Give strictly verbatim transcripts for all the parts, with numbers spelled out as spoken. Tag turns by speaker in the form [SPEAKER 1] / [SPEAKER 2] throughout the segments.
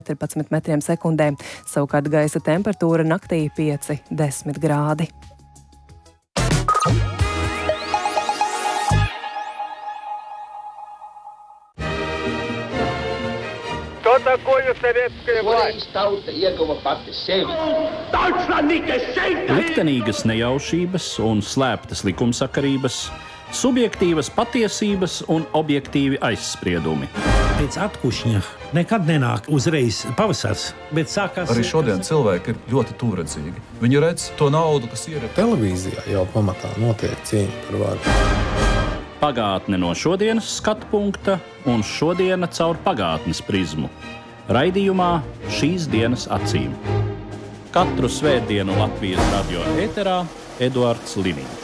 [SPEAKER 1] četrpadsmit metriem sekundē, savukārt gaisa temperatūra naktī pieci līdz desmit grādi.
[SPEAKER 2] Что такое советская власть?
[SPEAKER 3] Liktenīgas nejaušības un slēptas likumsakarības, subjektīvas patiesības un objektīvi aizspriedumi.
[SPEAKER 4] Pēc atkušņa nekad nenāk uzreiz pavasars, bet sākās...
[SPEAKER 5] Arī šodien cilvēki ir ļoti tūredzīgi. Viņi redz to naudu, kas ir.
[SPEAKER 6] Televīzijā jau pamatā notiek cīņa par varu.
[SPEAKER 3] Pagātne no šodienas skatu punkta un šodiena caur pagātnes prizmu. Raidījumā šīs dienas acīm. Katru svētdienu Latvijas radio ēterā Eduards Liniņš.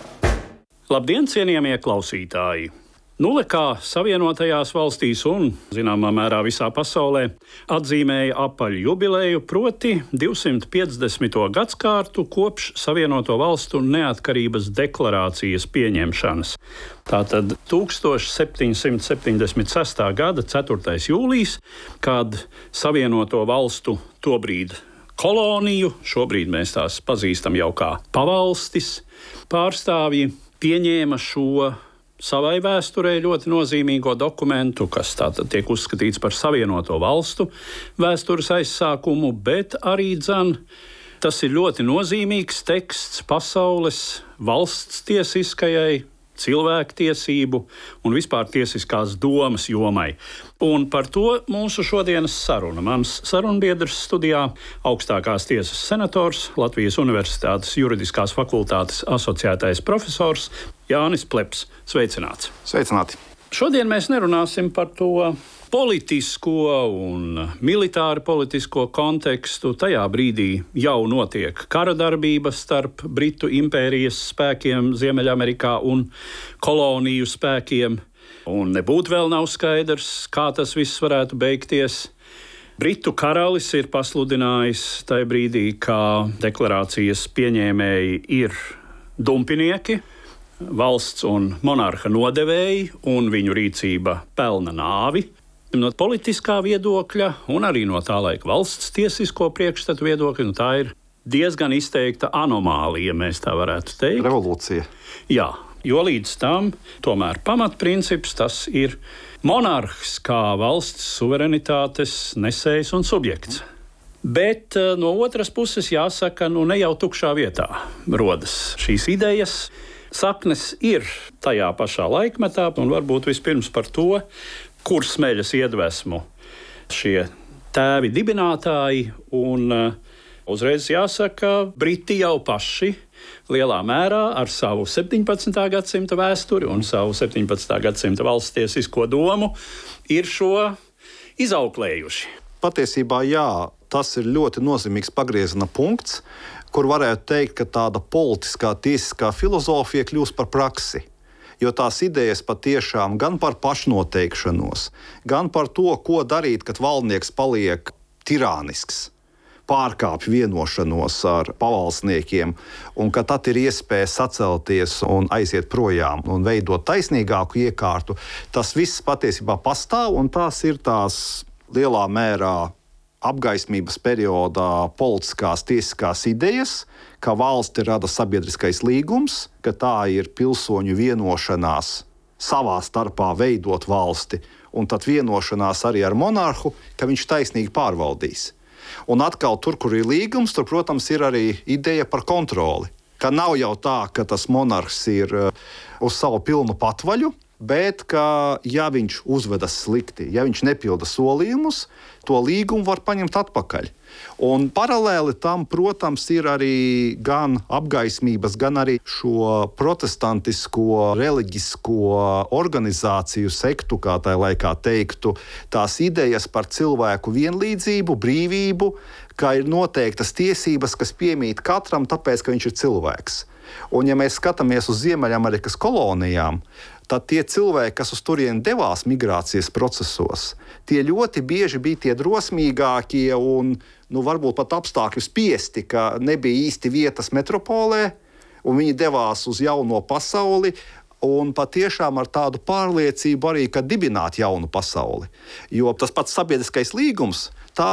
[SPEAKER 3] Labdien, cienījamie klausītāji! Nulle kā Savienotajās valstīs un, zināmā mērā, visā pasaulē atzīmēja apaļu jubileju, proti divsimt piecdesmito gadskārtu kopš Savienoto valstu neatkarības deklarācijas pieņemšanas. Tātad tūkstoš septiņsimt septiņdesmit sestā gada ceturtais jūlijs, kad Savienoto valstu tobrīd koloniju, šobrīd mēs tās pazīstam jau kā pavalstis, pārstāvji pieņēma šo savai vēsturē ļoti nozīmīgo dokumentu, kas tātad tiek uzskatīts par Savienoto valstu vēstures aizsākumu, bet arī dzan, tas ir ļoti nozīmīgs teksts pasaules valsts tiesiskajai, cilvēktiesību un vispār tiesiskās domas jomai. Un par to mūsu šodienas saruna. Mans sarunbiedrs studijā augstākās tiesas senators, Latvijas Universitātes juridiskās fakultātes asociētais profesors Jānis Pleps. Sveicināts!
[SPEAKER 7] Sveicināti!
[SPEAKER 3] Šodien mēs nerunāsim par to politisko un militāri politisko kontekstu. Tajā brīdī jau notiek kara darbība starp Britu impērijas spēkiem Ziemeļamerikā un koloniju spēkiem. Un nebūtu vēl nav skaidrs, kā tas viss varētu beigties. Britu karalis ir pasludinājis tajā brīdī, ka deklarācijas pieņēmēji ir dumpinieki, valsts un monarha nodevēji, un viņu rīcība pelna nāvi. No politiskā viedokļa un arī no tā laika valsts tiesisko priekšstatu viedokļa, nu tā ir diezgan izteikta anomālija, mēs tā varētu teikt.
[SPEAKER 7] Revolūcija.
[SPEAKER 3] Jā, jo līdz tam tomēr pamatprincips tas ir monarhs kā valsts suverenitātes nesējs un subjekts. Bet no otras puses jāsaka, nu ne jau tukšā vietā rodas šīs idejas. Saknes ir tajā pašā laikmetā, un varbūt vispirms par to, kur smeļas iedvesmu šie tēvi dibinātāji. Un uzreiz jāsaka, Briti jau paši lielā mērā ar savu septiņpadsmitā gadsimta vēsturi un savu septiņpadsmitā gadsimta valsts tiesisko domu ir šo izauklējuši.
[SPEAKER 7] Patiesībā jā, tas ir ļoti nozīmīgs pagrieziena punkts, kur varētu teikt, ka tāda politiskā, tiesiskā filozofija kļūst par praksi. Jo tās idejas patiešām gan par pašnoteikšanos, gan par to, ko darīt, kad valdnieks paliek tirānisks, pārkāpj vienošanos ar pavalsniekiem, un ka tad ir iespēja sacelties un aiziet projām un veidot taisnīgāku iekārtu. Tas viss patiesībā pastāv, un tās ir tās lielā mērā apgaismības periodā politiskās tiesiskās idejas, ka valsti rada sabiedriskais līgums, ka tā ir pilsoņu vienošanās savā starpā veidot valsti, un tad vienošanās arī ar monarhu, ka viņš taisnīgi pārvaldīs. Un atkal tur, kur ir līgums, tur, protams, ir arī ideja par kontroli. Ka nav jau tā, ka tas monarhs ir uz savu pilnu patvaļu, bet ka, ja viņš uzvedas slikti, ja viņš nepilda solījumus, to līgumu var paņemt atpakaļ. Un paralēli tam, protams, ir arī gan apgaismības, gan arī šo protestantisko, reliģisko organizāciju sektu, kā tajā laikā teiktu, tās idejas par cilvēku vienlīdzību, brīvību, ka ir noteiktas tiesības, kas piemīt katram, tāpēc, ka viņš ir cilvēks. Un ja mēs skatāmies uz Ziemeļamerikas kolonijām, tad tie cilvēki, kas uz turieni devās migrācijas procesos, tie ļoti bieži bija tie drosmīgākie un, nu, varbūt pat apstākļu spiesti, ka nebija īsti vietas metropolē, un viņi devās uz jauno pasauli, un patiešām ar tādu pārliecību arī, ka dibināt jaunu pasauli. Jo tas pats sabiedriskais līgums, tā